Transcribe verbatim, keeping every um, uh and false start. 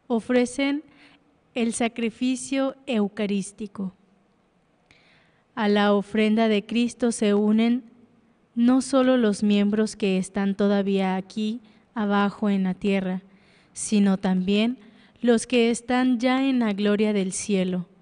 ofrecen el sacrificio eucarístico. A la ofrenda de Cristo se unen no solo los miembros que están todavía aquí abajo en la tierra, sino también los que están ya en la gloria del cielo,